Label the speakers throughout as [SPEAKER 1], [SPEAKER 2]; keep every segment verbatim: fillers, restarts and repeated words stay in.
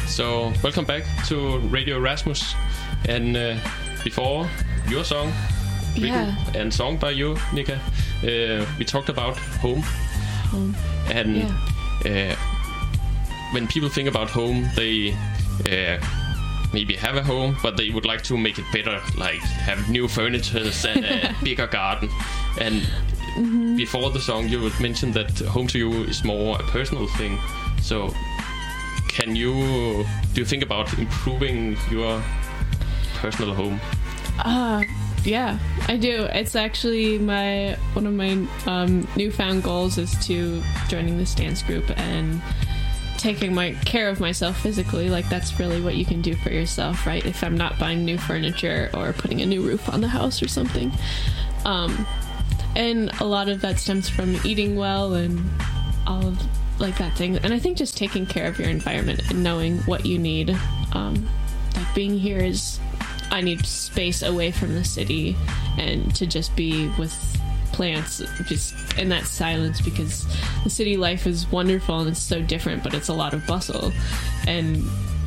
[SPEAKER 1] So, welcome back to Radio Erasmus. And uh, before your song, written
[SPEAKER 2] yeah.
[SPEAKER 1] and sung by you, Nika, uh, we talked about home.
[SPEAKER 2] Home.
[SPEAKER 1] And
[SPEAKER 2] yeah.
[SPEAKER 1] uh, when people think about home, they uh, maybe have a home, but they would like to make it better, like have new furniture and a bigger garden. And mm-hmm. before the song, you would mention that home to you is more a personal thing. So, can you do you think about improving your personal home?
[SPEAKER 2] Uh, yeah, I do. It's actually my one of my um, newfound goals is to joining this dance group and taking my care of myself physically. Like, that's really what you can do for yourself, right? If I'm not buying new furniture or putting a new roof on the house or something. Um, and a lot of that stems from eating well and all of like that thing. And I think just taking care of your environment and knowing what you need. Um, like being here is, I need space away from the city and to just be with plants, just in that silence, because the city life is wonderful and it's so different, but it's a lot of bustle. And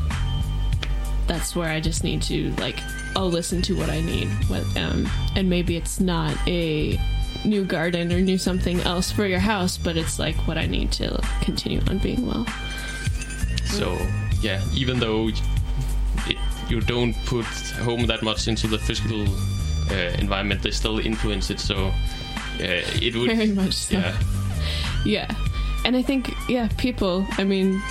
[SPEAKER 2] that's where I just need to, like, I'll listen to what I need. What, um, and maybe it's not a new garden or new something else for your house, but it's like what I need to continue on being well.
[SPEAKER 1] So yeah, even though it, you don't put home that much into the physical uh, environment, they still influence it. So uh, it would
[SPEAKER 2] very much so.
[SPEAKER 1] Yeah,
[SPEAKER 2] yeah. And I think yeah, people. I mean,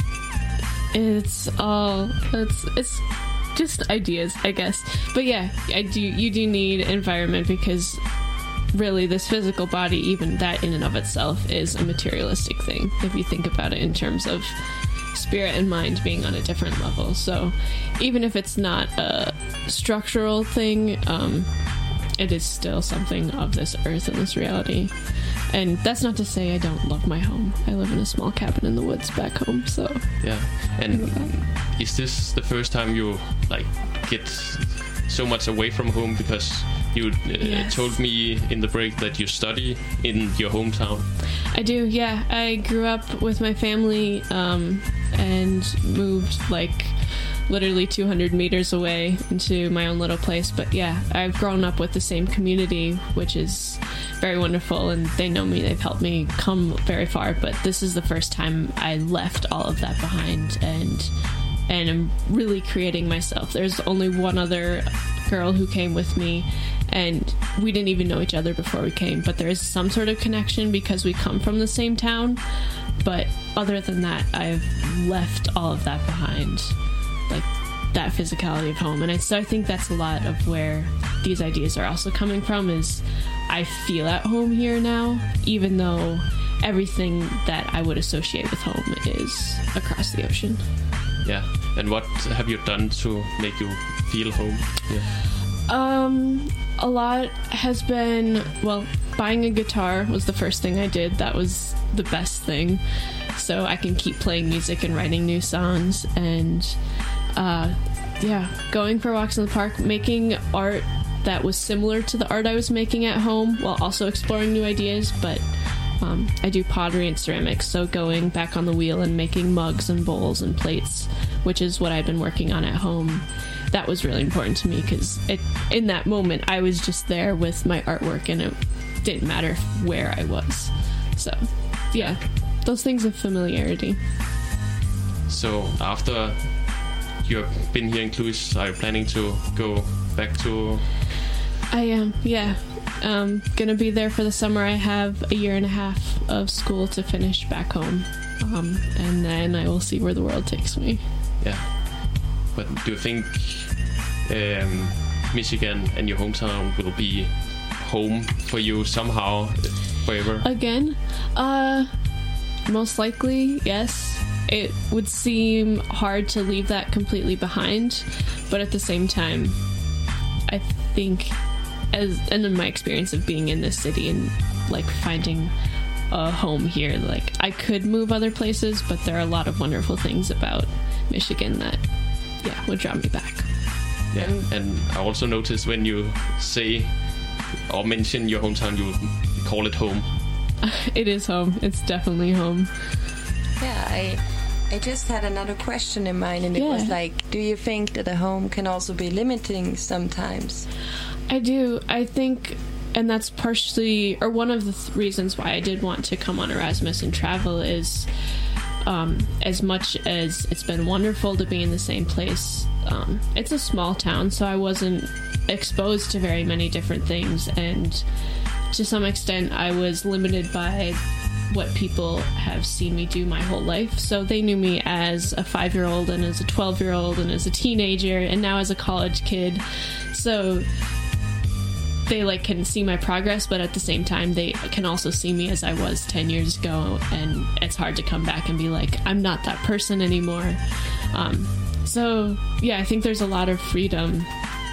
[SPEAKER 2] it's all it's it's just ideas, I guess. But yeah, I do. You do need environment because really this physical body, even that in and of itself, is a materialistic thing if you think about it in terms of spirit and mind being on a different level. So even if it's not a structural thing, um, it is still something of this earth and this reality. And that's not to say I don't love my home. I live in a small cabin in the woods back home, so
[SPEAKER 1] yeah. And is this the first time you like get so much away from home? Because you uh, yes. told me in the break that you study in your hometown.
[SPEAKER 2] I do, yeah. I grew up with my family um, and moved like literally two hundred meters away into my own little place. But yeah, I've grown up with the same community, which is very wonderful, and they know me. They've helped me come very far. But this is the first time I left all of that behind and and I'm really creating myself. There's only one other girl who came with me, and we didn't even know each other before we came, but there is some sort of connection because we come from the same town. But other than that, I've left all of that behind, like that physicality of home. And I, so I think that's a lot of where these ideas are also coming from, is I feel at home here now, even though everything that I would associate with home is across the ocean.
[SPEAKER 1] Yeah. And what have you done to make you feel home? Yeah.
[SPEAKER 2] Um, a lot has been, well, buying a guitar was the first thing I did. That was the best thing. So I can keep playing music and writing new songs. And, uh, yeah, going for walks in the park, making art that was similar to the art I was making at home while also exploring new ideas. But Um, I do pottery and ceramics, so going back on the wheel and making mugs and bowls and plates, which is what I've been working on at home. That was really important to me because it, in that moment, I was just there with my artwork and it didn't matter where I was. So, yeah, those things of familiarity.
[SPEAKER 1] So, after you've been here in Cluj, are you planning to go back to...
[SPEAKER 2] I am, yeah. Um, gonna be there for the summer. I have a year and a half of school to finish back home, um, and then I will see where the world takes me.
[SPEAKER 1] Yeah, but do you think um, Michigan and your hometown will be home for you somehow, forever?
[SPEAKER 2] Again, uh, most likely, yes. It would seem hard to leave that completely behind, but at the same time, I think, as and in my experience of being in this city and like finding a home here, like I could move other places, but there are a lot of wonderful things about Michigan that yeah would draw me back.
[SPEAKER 1] Yeah, and I also noticed when you say or mention your hometown, you call it home.
[SPEAKER 2] It is home. It's definitely home.
[SPEAKER 3] Yeah, I I just had another question in mind, and it
[SPEAKER 2] Yeah.
[SPEAKER 3] was like, do you think that a home can also be limiting sometimes?
[SPEAKER 2] I do. I think, and that's partially, or one of the th- reasons why I did want to come on Erasmus and travel is, um, as much as it's been wonderful to be in the same place, um, it's a small town, so I wasn't exposed to very many different things, and to some extent I was limited by what people have seen me do my whole life. So they knew me as a five-year-old and as a twelve-year-old and as a teenager and now as a college kid. So they like can see my progress, but at the same time they can also see me as I was ten years ago, and it's hard to come back and be like, I'm not that person anymore. Um, so yeah, I think there's a lot of freedom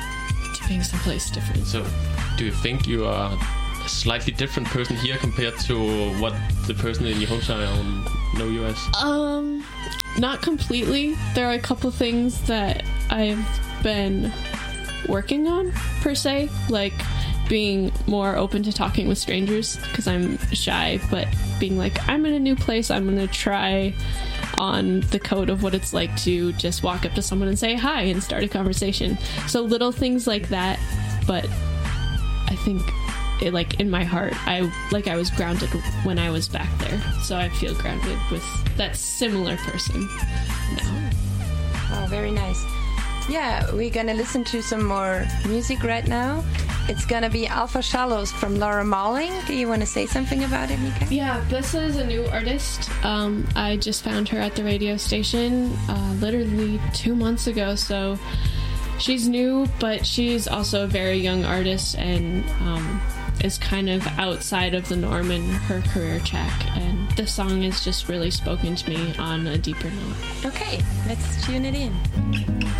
[SPEAKER 2] to being someplace different.
[SPEAKER 1] So, do you think you are a slightly different person here compared to what the person in your hometown know you as?
[SPEAKER 2] Um, not completely. There are a couple things that I've been working on, per se, like being more open to talking with strangers, because I'm shy, but being like, I'm in a new place, I'm going to try on the code of what it's like to just walk up to someone and say hi and start a conversation. So little things like that, but I think it, like in my heart, I like I was grounded when I was back there, so I feel grounded with that similar person now.
[SPEAKER 3] Oh, very nice. Yeah, we're gonna listen to some more music right now. It's gonna be Alpha Shallows from Laura Malling. Do you want to say something about it, Mika?
[SPEAKER 2] Yeah, this is a new artist. Um, I just found her at the radio station uh, literally two months ago, so she's new, but she's also a very young artist and um, is kind of outside of the norm in her career track. And the song has just really spoken to me on a deeper note.
[SPEAKER 3] Okay, let's tune it in.